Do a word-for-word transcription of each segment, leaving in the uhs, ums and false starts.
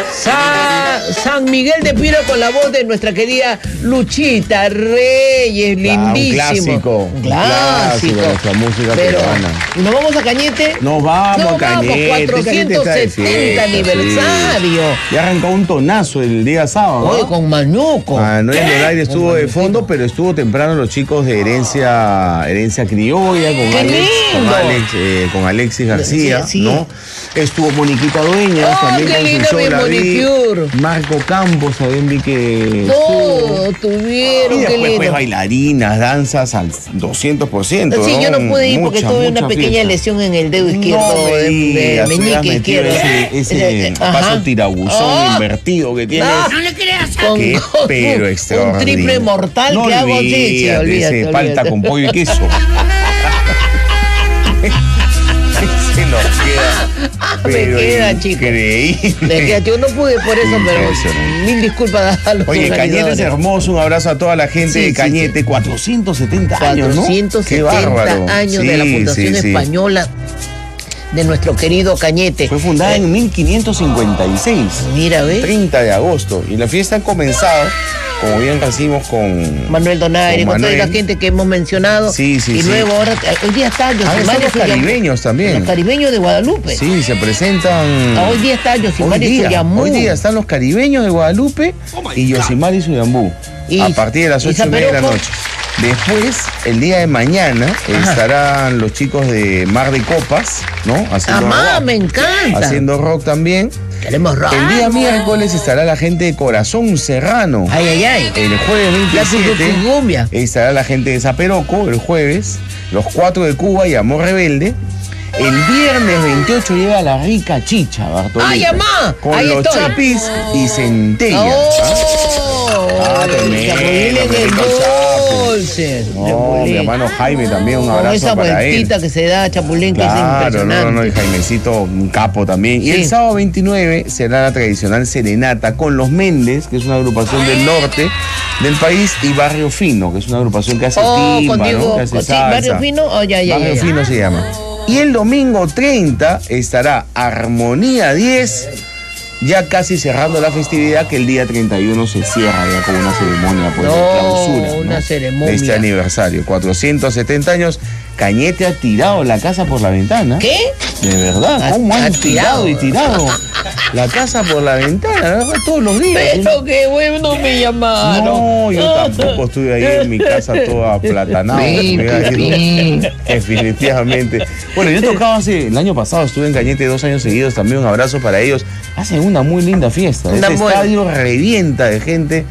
Sa San Miguel de Piro con la voz de nuestra querida Luchita Reyes, lindísimo. Ah, un clásico. Un clásico. De nuestra música Pero, peruana. ¿nos vamos a Cañete? Nos vamos Nos a Cañete. vamos, cuatrocientos setenta aniversario. Sí. Ya arrancó un tonazo el día sábado, ¿no? Hoy con Mañuco. Manuel Donaire estuvo de fondo, pero estuvo temprano los chicos de herencia, herencia criolla, con ¡Qué Alex, con, lindo! Alex eh, con Alexis García, Sí, sí. ¿no? Estuvo Moniquita Dueñas, ¡Oh, también qué con lindo su mi show la vi. Monicure! Marco Campos, también vi que Todo estuvo. tuvieron, Y qué después pues, lindo. bailarinas, danzas al doscientos por ciento. Sí, yo no pude ir porque Mucha, tuve una mucha pequeña fiesta. lesión en el dedo izquierdo, No me de, de digas, meñique hubieras metido izquierdo. Ese, ese Eh, ajá. paso tirabuzón Oh. invertido que tienes. No, No le creas. Con, Qué con pero un extraordinario. triple mortal No que hago, sí, sí, olvídate, olvídate, ese olvídate. palta con pollo y queso. Se nos queda. Ah, me pero queda, chico. increíble. Me queda, yo no pude por eso, pero Impresionante. mil disculpas a los Oye, Cañete es organizadores. hermoso, un abrazo a toda la gente Sí, de sí, Cañete, cuatrocientos setenta años, ¿no? cuatrocientos Qué setenta bárbaro. años Sí, de la Fundación sí, sí. Española de nuestro querido Cañete. Fue fundada Eh, en mil quinientos cincuenta y seis, Mira, ¿ves? treinta de agosto, y la fiesta ha comenzado, como bien recibimos con Manuel Donaire, con con toda Manuel. la gente que hemos mencionado. Sí, sí, y sí. luego ahora, hoy día está Ah, Yosimar están los caribeños también. Los caribeños de Guadalupe. Sí, se presentan. Ah, hoy día está Yosimar Hoy y día, Suyamú. hoy día están los caribeños de Guadalupe y Yosimar y Suyambú. Y- A partir de las y ocho y media de la Zaperoco. noche. Después, el día de mañana, Ajá. estarán los chicos de Mar de Copas, ¿no? Haciendo Amá, rock. me encanta. Haciendo rock también. Queremos rock. El día miércoles estará la gente de Corazón Serrano. Ay, ay, ay. El jueves La veintisiete cumbia. estará la gente de Zaperoco, el jueves, los cuatro de Cuba y Amor Rebelde. El viernes veintiocho llega la rica chicha, Bartolito. ¡Ay, amá! Con Ahí los estoy. chapis y centella. ¡Oh! Ah, tremendo, Chapulín en el tremendo dulce. No, mi Chapulín. hermano Jaime también, un Con abrazo esa para él. vueltita que se da Chapulín, que es Claro, no, impresionante. no, no, el Jaimecito, un capo también. Y Sí. el sábado veintinueve será la tradicional serenata con Los Méndez, que es una agrupación del norte del país, y Barrio Fino, que es una agrupación que hace Oh, timba, contigo, ¿no? Que hace con- sí, salsa. Barrio Fino, oh, ya, ya, Barrio ya, ya. Fino se llama. Y el domingo treinta estará Armonía diez, ya casi cerrando la festividad, que el día treinta y uno se cierra ya con una ceremonia pues, de No, clausura. ¿no? una ceremonia. De este aniversario, cuatrocientos setenta años. Cañete ha tirado la casa por la ventana. ¿Qué? De verdad, Ha- ¿cómo ha han tirado tirado. y tirado la casa por la ventana? La verdad, todos los días. Pero qué bueno me llamaron. No, yo tampoco estuve ahí en mi casa toda platanada. Sí, Hubiera sí. ido. Definitivamente. Bueno, yo tocaba hace, el año pasado estuve en Cañete dos años seguidos, también un abrazo para ellos. Hacen una muy linda fiesta. Una Este muy- estadio revienta de gente.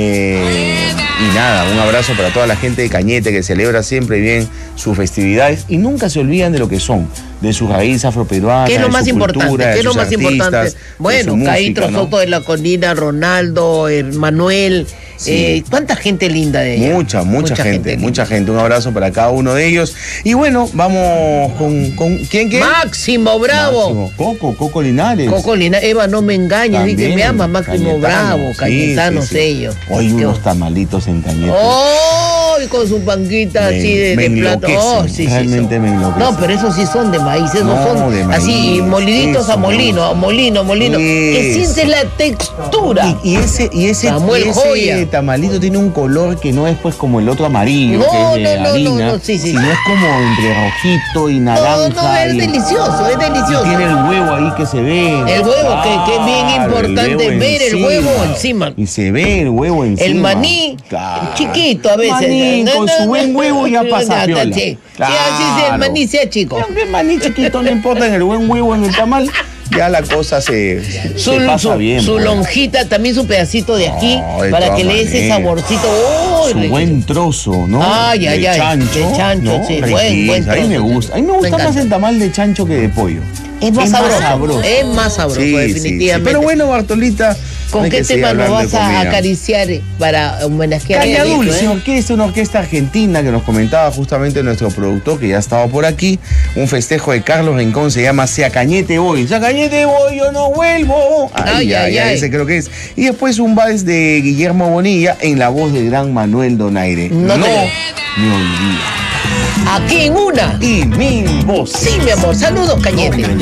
eh, y nada, un abrazo para toda la gente de Cañete que celebra siempre bien sus festividades y nunca se olvidan de lo que son, de su raíz afroperuana, ¿Qué es lo de más su importante? cultura, de ¿Qué es lo sus más artistas, importante? de su Bueno, música, Caíntro ¿no? Soto de la Colina, Ronaldo, eh, Manuel, Sí. eh, ¿cuánta gente linda de ella? Mucha, mucha, gente, linda. mucha gente. Un abrazo para cada uno de ellos. Y bueno, vamos con. con ¿Quién qué? Máximo Bravo. Máximo. Coco, Coco Linares. Coco Lina, Eva, no me engañes, di que También, me ama Máximo Cayetano. Bravo, Sí, Cayetano sí, sí. sello. Hoy Qué- unos tamalitos en Cañete. ¡Oh! Y con su panquita Me- así de, me de plato. enloquecen, Oh, sí, sí, realmente son- me enloquecen. No, pero esos sí son de maíz, esos No, son de maíz, así, moliditos eso a me molino, a molino, a molino. Que Eso. sientes la textura. Y, y ese, y ese, Samuel y ese Joya. tamalito tiene un color que no es pues como el otro amarillo, No, que es de no, no, harina, no, no, sí, sí, sino sí. es como entre rojito y No, naranja. no, es y- delicioso, es y delicioso. tiene el huevo ahí que se ve. El huevo, que- que es bien Claro, importante el huevo ver el huevo encima. Y se ve el huevo encima. El maní, Claro. chiquito a veces. Maní, No, con no, su no, buen huevo ya no, pasa no, piola. Sí, sí, Claro. así es, el maní sea chico. El maní chiquito no importa, en el buen huevo en el tamal, ya la cosa se, Su, se pasa su- bien. su pues. lonjita, también su pedacito de aquí, No, de para todas que le dé ese maneras. saborcito. ¡Oh! Su rico. buen trozo, ¿no? Ay, ay, de ay, chancho. de chancho, ¿no? sí, buen, buen Riquísimo. A mí me trozo. gusta. A mí me Me gusta más encanta. el tamal de chancho que de pollo. Es más sabroso. Es más sabroso, Sí, sí, sí. definitivamente. Pero bueno, Bartolita. ¿Con hay qué que seguir tema nos hablando vas de a comida. acariciar para homenajear Caña a Diego, Dulce, eh? orquesta, una orquesta argentina que nos comentaba justamente nuestro productor que ya ha estado por aquí. Un festejo de Carlos Rincón se llama Sea Cañete voy. Sea Cañete voy, yo no vuelvo. Ay, Ay, ay, ay, ay, ay. ese creo que es. Y después un vals de Guillermo Bonilla en la voz del gran Manuel Donaire. No No, te- me olvida. Aquí en una. Y mil voces. Sí, mi amor. Saludos, Cañete.